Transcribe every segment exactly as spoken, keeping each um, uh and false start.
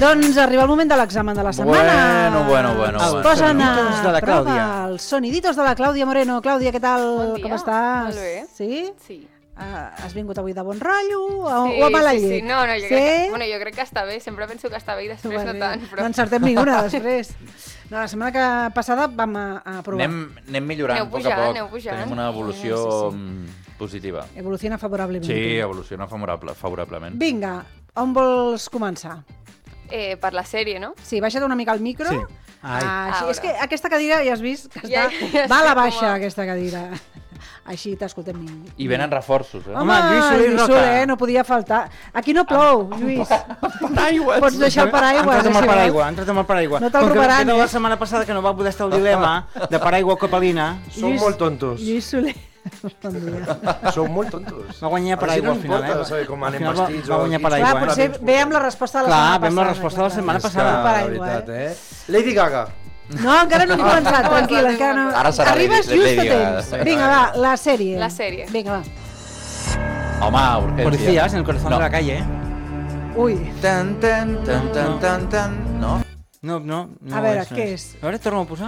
Doncs arriba el moment de l'examen de la setmana. Bueno, bueno, bueno. Es bueno. posen a de la prova Clàudia. els soniditos de la Clàudia Moreno. Clàudia, què tal? Bon dia. Com estàs? Molt bé. Sí? Sí. Uh, has vingut avui de bon rotllo o, Sí, o a mala sí, llet? sí. No, no, jo, sí? crec que, bueno, jo crec que està bé. Sempre penso que està bé i després Bueno, no tant. Però... No encertem ni una després. No, la setmana que passada vam a, a provar. Anem, anem millorant Aneu a poc pujant, a poc. aneu pujant. Tenim una evolució Sí, sí, mm, positiva. Evoluciona favorablement. Sí, evoluciona favorable, favorablement. Vinga, on vols començar? Eh, per la sèrie, no? Sí, baixa't una mica al micro. Sí. Ah, Ai. així, A és que aquesta cadira ja has vist que Ja- està... ja va a la estic baixa, com a- aquesta cadira. Així t'escoltem millor. I venen reforços, eh? Home, Home, Lluís Soler Lluís Roca. Soler, no podia faltar. Aquí no plou, Lluís. Paraigües! Pots deixar el Ha paraigües. entrat amb el si paraigua, vols. ha entrat amb el paraigua. No te'l Com que robaran, ve de eh? la setmana passada que no va poder estar el dilema de paraigua o copalina, Som Lluís- molt tontos. Lluís Soler. Bon dia. Som molt tontos. va guanyar A paraigua veure al si no final. importa Eh? saber com Al anem final va, vestits va o guanyar quins- paraigua. Clar, eh? potser ve amb la resposta de la Clar, setmana ve amb passada. la resposta de la setmana És que, passada. la Paraigua, veritat, eh? Lady Gaga. No, encara no hem començat, tranquil, encara no. Ara serà Arribes Lady- just a Lady temps. Gaga. Vinga, va, la sèrie. La sèrie. Vinga, va. Home, urgència. Policías en el corazón No. de la calle. eh? Ui, Tan, tan, tan, tan, tan, tan. No? No, no, no A veure, és, no què és? A veure, torna-ho a posar.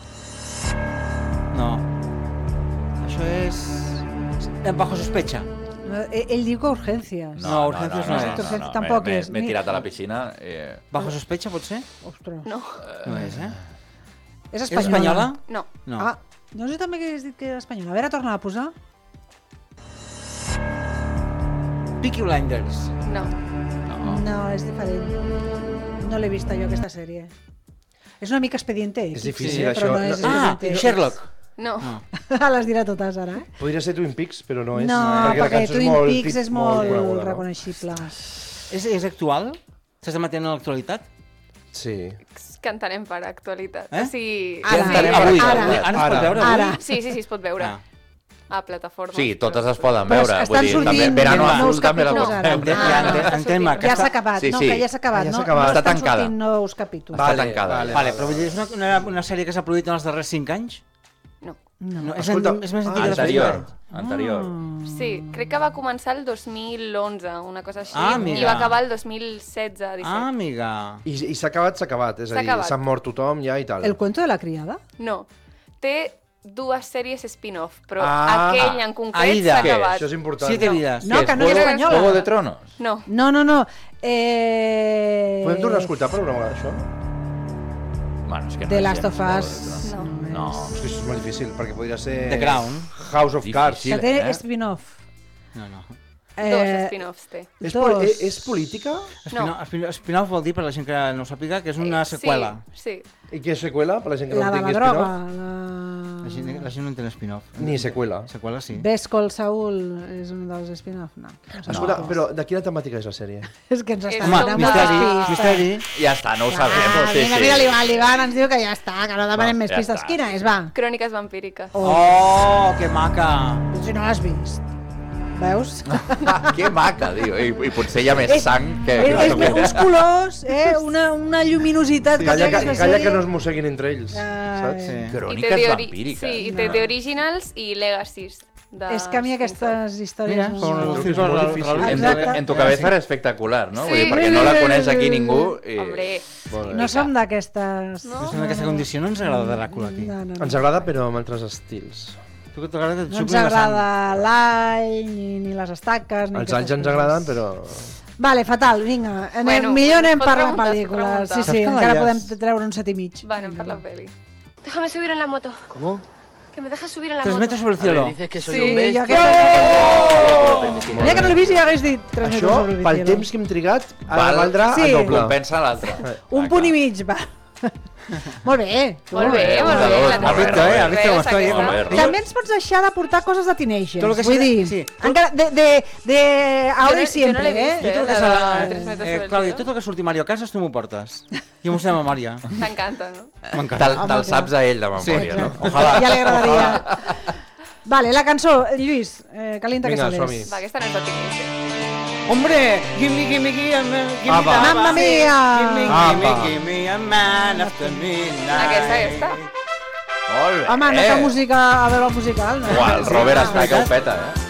No. Això és... Bajo sospecha. ell ell diu que urgències. No, urgències no és. Urgències tampoc m'he- és. M'he Ni- tirat a la piscina. Eh... Bajo sospecha, pot ser? Ostres. No. No és, eh? És És espanyola. espanyola? No. No. Ah, no sé també que has dit que era espanyola. A veure, torna a posar. Peaky Blinders. No. No. No, és diferent. No l'he vista jo, aquesta sèrie. És una mica Expediente X. És difícil, sí, això. Però no és No- Ah, Expediente X. Sherlock. No. No. Les dirà totes ara, eh? Podria ser Twin Peaks, però no és. No, perquè, la perquè cançó Twin molt Peaks tit- és molt coneguda, no? reconeixible. És, és actual? S'està emetent a l'actualitat? Sí. Cantarem per actualitat. Eh? O sigui... Ara, sí, Cantarem ara, avui. ara. Avui. Ara es pot Ara. veure avui? Ara. Sí, sí, sí, es pot veure. Ah. A plataformes. Sí, totes es poden Però veure. estan Vull dir, sortint també, Verano nous Azul també la capítols pots ara. veure. Ente- ja ente- entenc-me, que Ja està- s'ha acabat, Sí, no, sí. que ja s'ha acabat. Ah, ja no, s'ha acabat. no Està estan tancada. sortint nous capítols. Està tancada. Vale, Vale, però vull dir, és una, una, una sèrie que s'ha produït en els darrers cinc anys? No. No. No, és, Escolta, és més antiga ah, de Anterior. Felipe. Anterior. Sí, crec que va començar el dos mil onze, una cosa així, Ah, i mira. va acabar el dos mil setze disset. Ah, amiga. I, i s'ha acabat, s'ha acabat. És S'ha a dir, acabat. s'ha mort tothom ja i tal. El cuento de la criada? No, té dues sèries spin-off, però Ah, aquell en concret Aida. s'ha Què? acabat. Això és important. Siete No. vidas. No, Què que és? no és Juego- espanyola. Juego de Tronos. No, No, no, no. Eh... Podem tornar a escoltar per una vegada això? Bueno, és que no The és Last gens of Juego Us. de Tronos. No. No. És que això és molt difícil, perquè podria ser... The Crown. House of Cards. Difícil. Que té eh? spin-off. No, no. dos Eh, spin-offs té. És, Dos. pol- és, és política? Spin-off spin spin-off vol dir, per la gent que no ho sàpiga, que és una seqüela. Sí, sí. I què és seqüela? Per la gent que La no de tingui la droga. spin-off? La... La gent, la gent no entén spin-off. Ni seqüela. Seqüela sí. Best Call Saul és un dels spin-off? No. no sé Escolta, què és. però de quina temàtica és la sèrie? És que ens És està Home, donant misteri, moltes pistes. misteri. Ja està, no ho sabem. Ah, sí, vinga, sí. mira, l'Ivan, l'Ivan ens diu que ja està, que no demanem Va, més ja pistes. està. Quina és, va? Cròniques vampíriques. Oh, Oh, que maca. si no l'has vist. Veus? Que maca, diu. I, I potser hi ha més És- sang que... És, és més, uns colors, eh? una, una lluminositat que té Calla, que, aquesta calla sèrie. que no es mosseguin entre ells, Ai. saps? Sí. I té Cròniques The Ori- vampíriques. Sí, i té No. The Originals i Legacies. De És que a mi aquestes històries... Mira, no- com el és Cisco molt Ra- difícil. Raúl. En tu, Exacte. en tu cabeza era espectacular, no? Vull dir, Sí. perquè no la coneix aquí ningú. I... Hombre, No som d'aquestes... No? En aquesta condició no ens agrada Dràcula, aquí. No, no, no. Ens agrada, però amb altres estils. Tu que t'agrada et No ens xucli la sang. agrada l'all, ni, ni les estaques... Ni Els aquestes alls ens coses. agraden, però... Vale, fatal, vinga. Anem, Bueno, millor anem pot per la preguntar, pot pel·lícula. preguntar. Sí, Saps sí, que la encara Llas- podem treure un set i mig. va, anem per la peli. Déjame subir en la moto. ¿Cómo? Que me dejes subir en la Tres moto. metros sobre el cielo. Dices que soy Sí, un bestia. jo que... Oh! Ja que no l'he vist ja hagués dit tres metres Això, sobre el pel cielo. temps que hem trigat, ara Val. valdrà Sí. el doble. Compensa l'altre. Un Ah, punt i clar. mig, va. Molt bé. Molt bé, molt un de bé. dos, la molt Has visto, bé, eh? Has visto com estoy, eh? aquesta. Com- Robert. També ens pots deixar de portar coses de teenagers. Tot lo que Vull sigui- dir, sí. encara de, de, de ahora Jo no- y siempre, jo no l'he eh? vist, I tot el que La serà... de tres metres sobre Eh, el Clàudia, cielo. tot el que surti Mario Casas tu m'ho portes. Jo m'ho sé de memòria. T'encanta, no? M'encanta. Te'l te'l saps a ell de memòria, no? Ojalà. Ja li agradaria. Vale, la cançó, Lluís, eh, calienta Vinga, que som-hi. sales. Va, aquesta no és de teenager. Hombre, gimme, gimme, gimme, gimme Apa. the Mamma baba. mia. Gimme, Apa. gimme, gimme a man after midnight. Aquesta, aquesta. Molt bé. Home, no cal música a veure el musical, no? Uau, el Robert està que ho peta, eh?